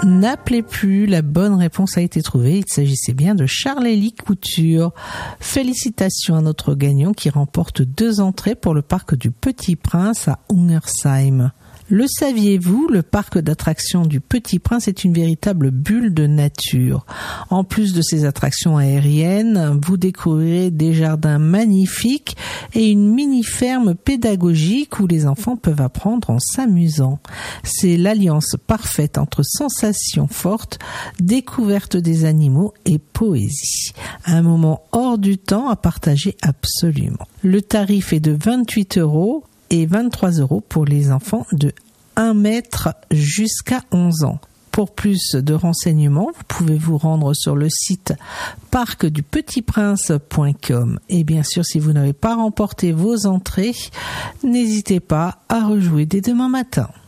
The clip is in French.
N'appelez plus, la bonne réponse a été trouvée. Il s'agissait bien de Charlélie Couture. Félicitations à notre gagnant qui remporte 2 entrées pour le parc du Petit Prince à Ungersheim. Le saviez-vous, le parc d'attractions du Petit Prince est une véritable bulle de nature. En plus de ses attractions aériennes, vous découvrirez des jardins magnifiques et une mini-ferme pédagogique où les enfants peuvent apprendre en s'amusant. C'est l'alliance parfaite entre sensations fortes, découverte des animaux et poésie. Un moment hors du temps à partager absolument. Le tarif est de 28 € et 23 € pour les enfants de 1 mètre jusqu'à 11 ans. Pour plus de renseignements, vous pouvez vous rendre sur le site parcdupetitprince.com. Et bien sûr, si vous n'avez pas remporté vos entrées, n'hésitez pas à rejouer dès demain matin.